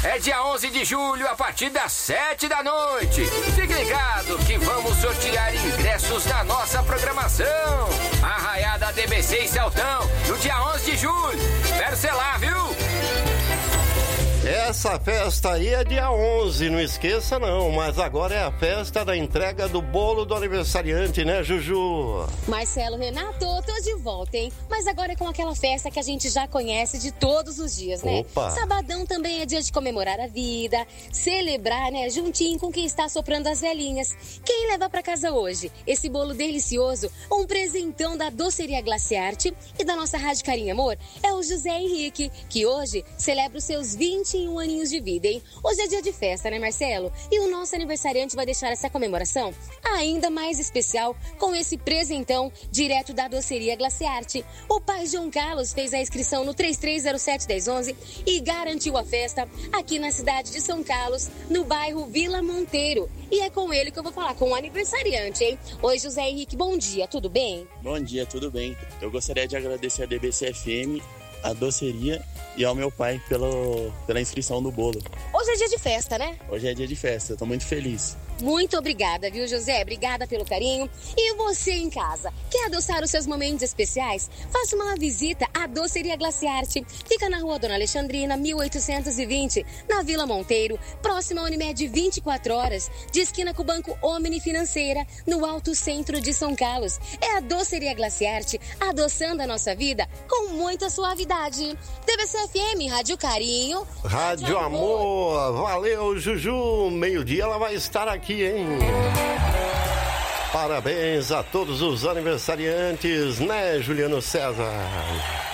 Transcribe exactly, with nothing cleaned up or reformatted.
é dia onze de julho, a partir das sete da noite. Fique ligado que vamos sortear ingressos da nossa programação. Arraiada D B C e Celtão, no dia onze de julho. Espero ser lá, viu? Essa festa aí é dia onze, não esqueça não, mas agora é a festa da entrega do bolo do aniversariante, né, Juju? Marcelo, Renato, tô de volta, hein? Mas agora é com aquela festa que a gente já conhece de todos os dias, né? Opa. Sabadão também é dia de comemorar a vida, celebrar, né, juntinho com quem está soprando as velhinhas. Quem leva pra casa hoje esse bolo delicioso, um presentão da Doceria Glaciarte e da nossa Rádio Carinho Amor, é o José Henrique, que hoje celebra os seus vinte e um aninhos de vida, hein? Hoje é dia de festa, né, Marcelo? E o nosso aniversariante vai deixar essa comemoração ainda mais especial com esse presentão direto da Doceria Glaciarte. O pai João Carlos fez a inscrição no três três zero sete, um zero um um e garantiu a festa aqui na cidade de São Carlos, no bairro Vila Monteiro. E é com ele que eu vou falar, com o aniversariante, hein? Oi, José Henrique, bom dia, tudo bem? Bom dia, tudo bem. Eu gostaria de agradecer a D B C F M, a doceria e ao meu pai pelo, pela inscrição no bolo. Hoje é dia de festa, né? Hoje é dia de festa, eu tô muito feliz. Muito obrigada, viu, José? Obrigada pelo carinho. E você em casa, quer adoçar os seus momentos especiais? Faça uma visita à Doceria Glaciarte. Fica na rua Dona Alexandrina, mil oitocentos e vinte, na Vila Monteiro, próxima à Unimed vinte e quatro horas, de esquina com o Banco Omni Financeira, no Alto Centro de São Carlos. É a Doceria Glaciarte, adoçando a nossa vida com muita suavidade. D B C F M, Rádio Carinho. Rádio, Rádio Amor. Amor. Valeu, Juju. Meio-dia ela vai estar aqui, hein? Parabéns a todos os aniversariantes, né, Juliano César?